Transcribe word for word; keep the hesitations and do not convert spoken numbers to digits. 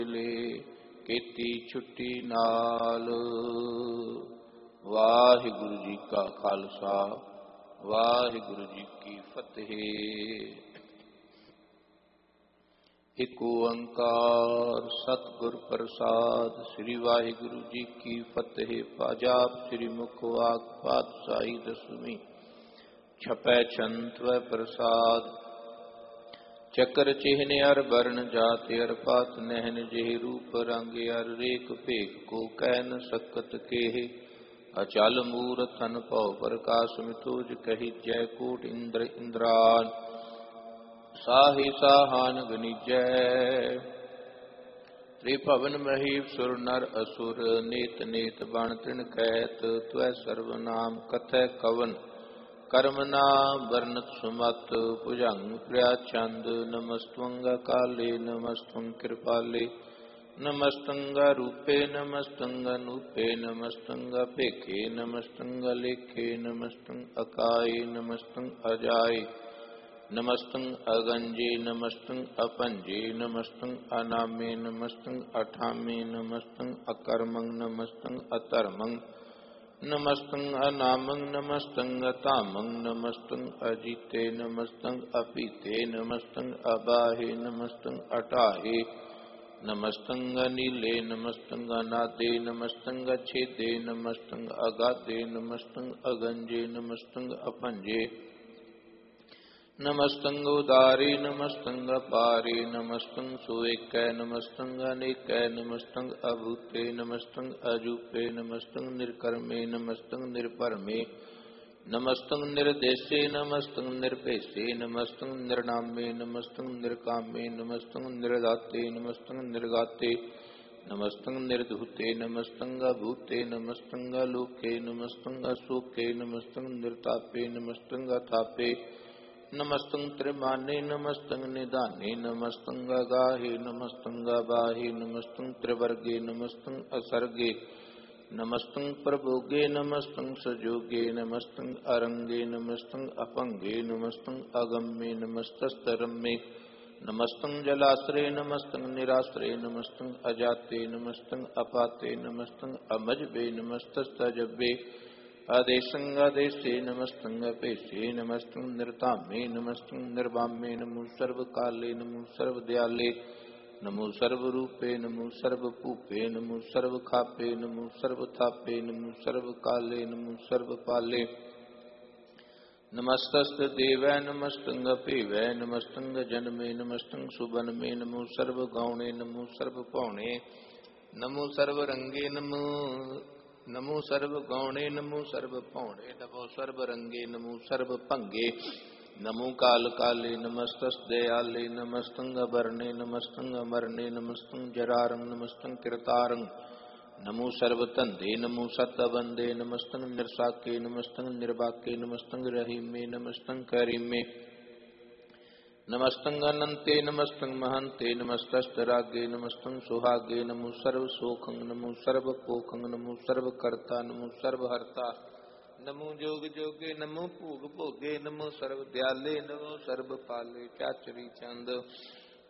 ले केती छुट्टी नाल। वाहिगुरु जी का खालसा वाहिगुरु जी की फतेह। एक ओंकार सतगुर प्रसाद श्री वाहिगुरु जी की फतेह। पाजाब श्री मुख वाक पातशाही दसवीं छपै छंत व प्रसाद। चक्र चिन्ह अर वर्ण जाति अर पात नहन जेह रूप रंग अर रेख पेख को कह न सकत केह। अचल मूरत अनपव प्रकाश मितोज कही जय कोट इंद्र इंद्रान साहि साहान गनिजय। त्रिभवन महीप सुर नर असुर नेत नेत बण तृण कहत त्वै सर्वनाम कथय कवन। कर्म नाम वर्णत सुमत भुजंग प्रिया चंद। नमस्तंग काले नमस्तंग कृपाले नमस्तंग रूपे नमस्तंग नूपे नमस्तंग पेखे नमस्तंग लेखे नमस्तंग अकाय नमस्तंग अजाय नमस्तंग अगंजे नमस्तंग अपंजे नमस्तंग अनामे नमस्तंग अठामे नमस्तंग अकर्मंग नमस्तंग अतर्मंग नमस्तंग अनामंग नमस्तंग तामंग नमस्तंग अजिते नमस्तंग अपीते नमस्तंग अबाहे नमस्तंग अटाहे नमस्तंग नीले नमस्तंग अनादे नमस्तंग छेदे नमस्तंग अगाधे नमस्तंग अगंजे नमस्तंग अपंजे नमस्तंग उदारे नमस्तंग पारे नमस्तंग सुएक नमस्तंग अनेक नमस्तंग अभूते नमस्तंग अजूपे नमस्तंग निर्कर्मे नमस्तंग निर्परमे नमस्तंग निर्देशे नमस्तंग निरपेशे नमस्तंग निर्नामे नमस्तंग निर्कामे नमस्तंग निर्दाते नमस्तंग निर्गाते नमस्तंग निर्धूते नमस्तंग भूते नमस्तंग लोके नमस्तंग अशोके नमस्तंग निर्तापे नमस्तंग अथापे नमस्तंग त्रिमाने नमस्तंग निदाने नमस्तंग गाहे नमस्तंग बाहे नमस्तंग त्रिवर्गे नमस्तंग असर्गे नमस्तंग प्रभोगे नमस्तंग सजोगे नमस्तंग अरंगे नमस्तंग अपंगे नमस्तंग अगम्ये नमस्तस्तरम्ये नमस्तंग जलाश्रय नमस्तंग निराश्रय नमस्तंग अजाते नमस्तंग अपाते नमस्तंग अमजबे नमस्तस्तजबे आदेशंग आदेशे नमस्तंग पेशे नमस्तंग निर्तामे नमस्तंग निर्वामे नमो सर्व काले नमो सर्व दयाले नमो सर्व रूपे नमो सर्व पूपे नमो सर्व खापे नमो सर्व थापे नमो सर्व काले नमो सर्व पाले नमस्तस्त देवै नमस्तंग पेवै नमस्तंग जन्मे नमस्तंग सुबनमे नमो सर्व गौणे नमो सर्व पौणे नमो सर्व रंगे नमो नमो सर्व गौणे नमो सर्व पौणे नमो सर्व रंगे नमो सर्व भंगे नमो काल काले नमस्तस् दयाले नमस्तंग वर्णे नमस्तंग अमरणे नमस्तंग जरारंग नमस्तंग कृतारंग नमो सर्वतंधे नमो सतबंदे नमस्तंग निर्साके नमस्तंग निर्वाके नमस्तंग रहीमे नमस्तंग करीमे नमस्तंग अनंते नमस्तंग महंते नमस्तस्तरागे नमस्तंग सुहागे नमो सर्व सोखंग नमो सर्व पोखंग नमो सर्व कर्ता नमो सर्व हर्ता नमो जोग जोगे नमो भोग भोगे नमो सर्व दयाले नमो सर्व पाले चाचरी चंद